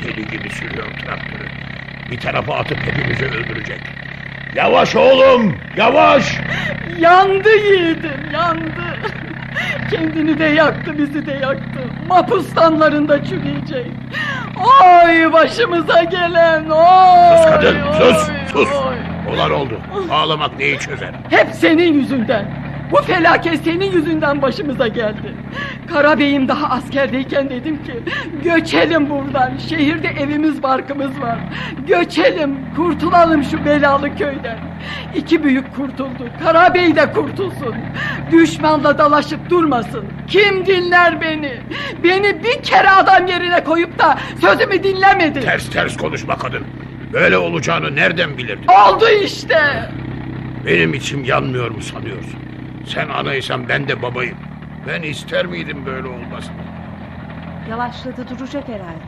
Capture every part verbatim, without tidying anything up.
Deli gibi sürüyor traktörü. Bir tarafa atıp hepimizi öldürecek. Yavaş oğlum, yavaş! Yandı yiğidim, yandı. Kendini de yaktı, bizi de yaktı. Mapustanlarında çürüyecek. Oy başımıza gelen, oy! Sus kadın, oy, sus, sus! Oy. Olan oldu, ağlamak neyi çözer? Hep senin yüzünden. Bu felaket senin yüzünden başımıza geldi. Karabeyim daha askerdeyken dedim ki göçelim buradan. Şehirde evimiz barkımız var. Göçelim, kurtulalım şu belalı köyden. İki büyük kurtuldu, Karabey de kurtulsun. Düşmanla dalaşıp durmasın. Kim dinler beni? Beni bir kere adam yerine koyup da sözümü dinlemedi. Ters ters konuşma kadın. Böyle olacağını nereden bilirdin? Oldu işte. Benim içim yanmıyor mu sanıyorsun? Sen anaysan ben de babayım. Ben ister miydim böyle olmasını? Yavaşladı, duracak herhalde.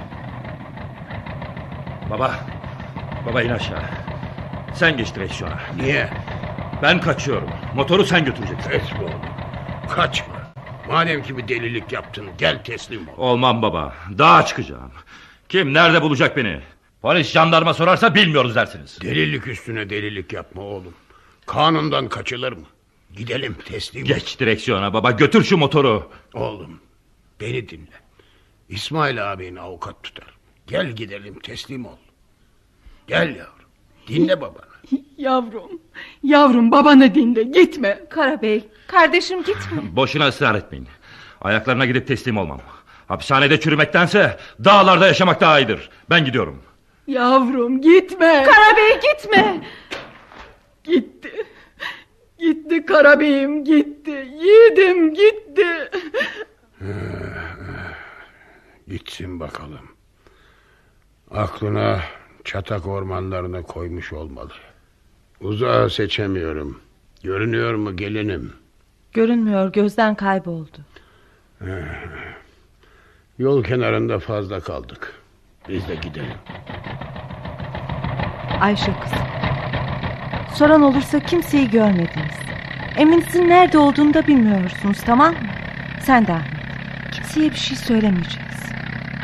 Baba, baba in aşağı. Sen geç direksiyona. Niye? Ben kaçıyorum. Motoru sen götüreceksin. Etme oğlum. Kaçma. Madem ki bir delilik yaptın, gel teslim ol. Olmam baba. Dağa çıkacağım. Kim nerede bulacak beni? Polis jandarma sorarsa bilmiyoruz dersiniz. Delilik üstüne delilik yapma oğlum. Kanundan kaçılır mı? Gidelim teslim ol. Geç direksiyona baba, götür şu motoru. Oğlum beni dinle. İsmail ağabeyin avukat tutar. Gel gidelim teslim ol. Gel yavrum. Dinle babanı. Yavrum, yavrum babanı dinle, gitme. Karabey, kardeşim gitme. Boşuna ısrar etmeyin. Ayaklarına gidip teslim olmam. Hapishanede çürümektense dağlarda yaşamak daha iyidir. Ben gidiyorum. Yavrum gitme. Karabey gitme. Gitti. Gitti Karabeyim, gitti. Yiğidim gitti. Gitsin bakalım. Aklına çatak ormanlarını koymuş olmalı. Uzağı seçemiyorum. Görünüyor mu gelinim? Görünmüyor, gözden kayboldu. Yol kenarında fazla kaldık. Biz de gidelim. Ayşe kızım, soran olursa kimseyi görmediniz. Eminsin nerede olduğunu da bilmiyorsunuz, tamam mı? Sen de Ahmet. Kimseye bir şey söylemeyeceğiz.